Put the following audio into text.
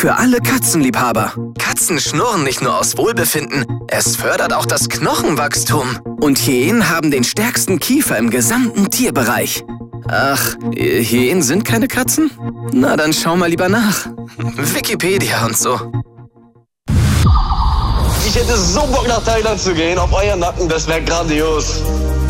für alle Katzenliebhaber. Katzen schnurren nicht nur aus Wohlbefinden, es fördert auch das Knochenwachstum. Und Hyänen haben den stärksten Kiefer im gesamten Tierbereich. Ach, Hyänen sind keine Katzen? Na, dann schau mal lieber nach. Wikipedia und so. Ich hätte so Bock nach Thailand zu gehen, auf euer Nacken, das wäre grandios.